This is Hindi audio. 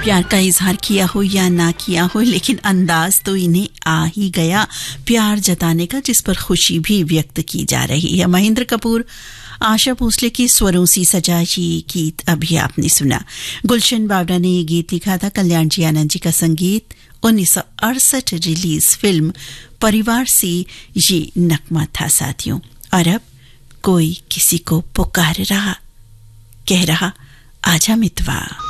प्यार का इजहार किया हो या ना किया हो, लेकिन अंदाज तो इन्हें आ ही गया प्यार जताने का, जिस पर खुशी भी व्यक्त की जा रही है। महेंद्र कपूर, आशा भोसले की स्वरों से सजा ये गीत अभी आपने सुना। गुलशन बावड़ा ने ये गीत लिखा था। कल्याण जी आनंद जी का संगीत। 1968 रिलीज फिल्म परिवार से ये नगमा था साथियों। और अब कोई किसी को पुकार रहा, कह रहा आजा मितवा।